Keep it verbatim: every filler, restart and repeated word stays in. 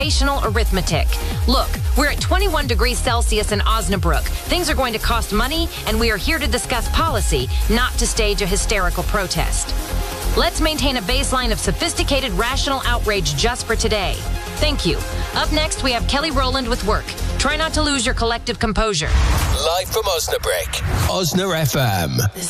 arithmetic. Look, we're at twenty-one degrees Celsius in Osnabrück. Things are going to cost money, and we are here to discuss policy, not to stage a hysterical protest. Let's maintain a baseline of sophisticated, rational outrage just for today. Thank you. Up next, we have Kelly Rowland with work. Try not to lose your collective composure. Live from Osnabrück, Osna F M.